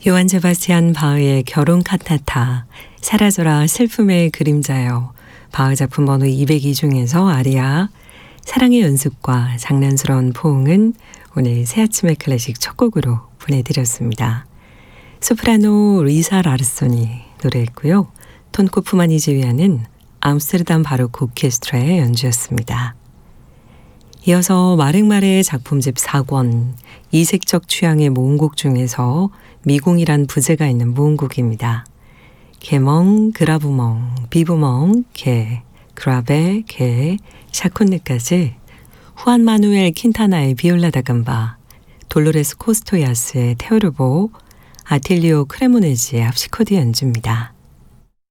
요한 세바스찬 바흐의 결혼 칸타타, 사라져라 슬픔의 그림자여, 바흐 작품 번호 202 중에서 아리아, 사랑의 연습과 장난스러운 포옹은 오늘 새아침의 클래식 첫 곡으로 보내드렸습니다. 소프라노 리사 라르소니 노래했고요. 톤 코프만이 지휘하는 암스테르담 바로크 오케스트라의 연주였습니다. 이어서 마랭마레의 작품집 4권, 이색적 취향의 모음곡 중에서 미공이란 부제가 있는 모음곡입니다. 개멍, 그라부멍, 비부멍, 개, 그라베, 개, 샤콘네까지 후안 마누엘 킨타나의 비올라 다감바, 돌로레스 코스토야스의 테오르보, 아틸리오 크레모네지의 합시코드 연주입니다.